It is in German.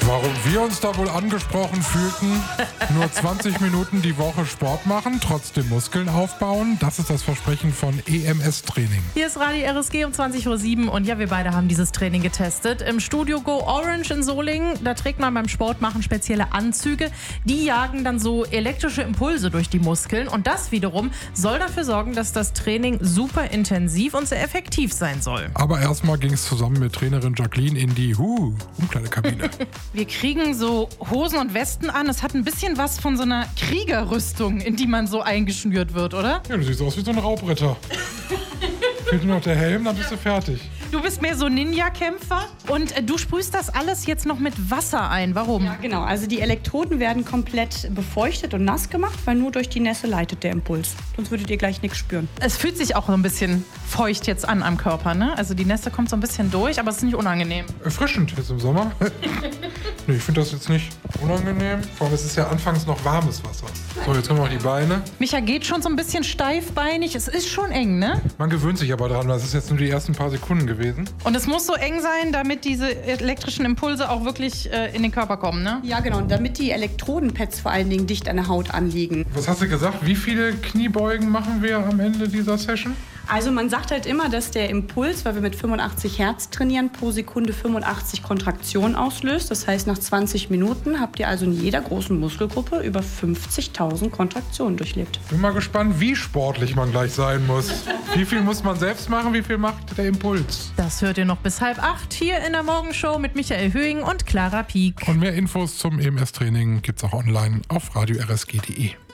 Warum wir uns da wohl angesprochen fühlten? Nur 20 Minuten die Woche Sport machen, trotzdem Muskeln aufbauen. Das ist das Versprechen von EMS-Training. Hier ist Radio RSG um 20.07 Uhr und ja, wir beide haben dieses Training getestet. Im Studio Go Orange in Solingen, da trägt man beim Sportmachen spezielle Anzüge. Die jagen dann so elektrische Impulse durch die Muskeln und das wiederum soll dafür sorgen, dass das Training super intensiv und sehr effektiv sein soll. Aber erstmal ging es zusammen mit Trainerin Jacqueline in die Umkleidekabine. Wir kriegen so Hosen und Westen an. Es hat ein bisschen was von so einer Kriegerrüstung, in die man so eingeschnürt wird, oder? Ja, du siehst aus wie so ein Raubritter. Fehlt nur noch der Helm, dann bist du fertig. Du bist mehr so Ninja-Kämpfer und du sprühst das alles jetzt noch mit Wasser ein. Warum? Ja, genau. Also die Elektroden werden komplett befeuchtet und nass gemacht, weil nur durch die Nässe leitet der Impuls. Sonst würdet ihr gleich nichts spüren. Es fühlt sich auch so ein bisschen feucht jetzt an am Körper, ne? Also die Nässe kommt so ein bisschen durch, aber es ist nicht unangenehm. Erfrischend jetzt im Sommer. Nee, ich finde das jetzt nicht unangenehm. Vor allem, es ist ja anfangs noch warmes Wasser. So, jetzt kommen noch die Beine. Micha geht schon so ein bisschen steifbeinig. Es ist schon eng, ne? Man gewöhnt sich aber dran, weil es ist jetzt nur die ersten paar Sekunden gewesen. Und es muss so eng sein, damit diese elektrischen Impulse auch wirklich in den Körper kommen, ne? Ja, genau. Und damit die Elektrodenpads vor allen Dingen dicht an der Haut anliegen. Was hast du gesagt? Wie viele Kniebeugen machen wir am Ende dieser Session? Also man sagt halt immer, dass der Impuls, weil wir mit 85 Hertz trainieren, pro Sekunde 85 Kontraktionen auslöst. Das heißt, nach 20 Minuten habt ihr also in jeder großen Muskelgruppe über 50.000 Kontraktionen durchlebt. Bin mal gespannt, wie sportlich man gleich sein muss. Wie viel muss man selbst machen, wie viel macht der Impuls? Das hört ihr noch bis 7:30 hier in der Morgenshow mit Michael Höhing und Clara Pieck. Und mehr Infos zum EMS-Training gibt's auch online auf radio-rsg.de.